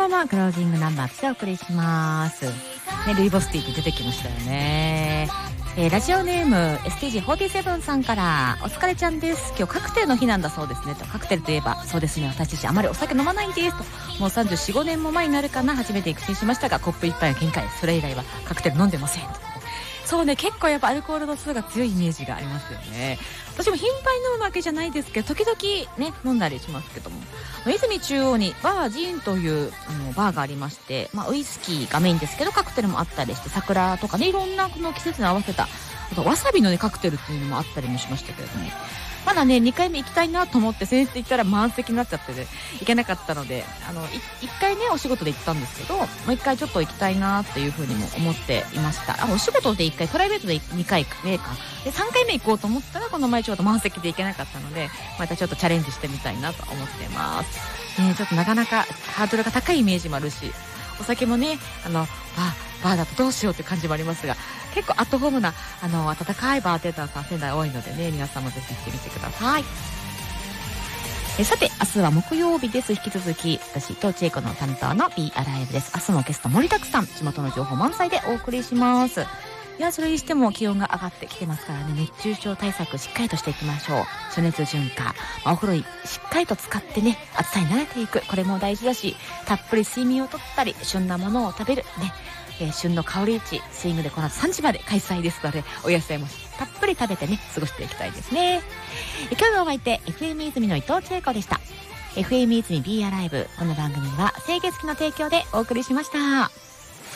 ままクロージングナンバーとしてお送りします、ね、ルイボスティーって出てきましたよね。ラジオネーム STG47 さんから、お疲れちゃんです、今日カクテルの日なんだそうですねと。カクテルといえばそうですね、私自身あまりお酒飲まないんですと。もう34、5年も前になるかな、初めて育成しましたがコップ1杯は限界、それ以来はカクテル飲んでませんと。そうね、結構やっぱアルコール度数が強いイメージがありますよね。私も頻繁に飲むわけじゃないですけど、時々ね飲んだりしますけども、泉中央にバージンというバーがありまして、ウイスキーがメインですけどカクテルもあったりして、桜とかね、いろんなこの季節に合わせた、あとわさびの、ね、カクテルっていうのもあったりもしましたけれども、まだね2回目行きたいなと思って、先日行ったら満席になっちゃってね、行けなかったので、1回ねお仕事で行ったんですけど、もう1回ちょっと行きたいなっていうふうにも思っていました。お仕事で1回、プライベートで2回目かで3回目行こうと思ったら、この前ちょうど満席で行けなかったので、またちょっとチャレンジしてみたいなと思ってます、ちょっとなかなかハードルが高いイメージもあるし、お酒もねバーだとどうしようって感じもありますが、結構アットホームな温かいバーテンダーさん仙台多いのでね、皆さんもぜひ行ってみてください。さて明日は木曜日です。引き続き私と千恵子の担当の Be Alive です。明日もゲスト盛りだくさん、地元の情報満載でお送りします。いや、それにしても気温が上がってきてますからね、熱中症対策しっかりとしていきましょう。暑熱順化、お風呂しっかりと使ってね、暑さに慣れていく、これも大事だし、たっぷり睡眠をとったり、旬なものを食べるね、旬の香り市スイングでこの後3時まで開催ですので、お野菜もたっぷり食べてね、過ごしていきたいですね。今日のお相手 FM 泉の伊藤千恵子でした。 FM 泉 Be Alive、この番組は清潔機の提供でお送りしました。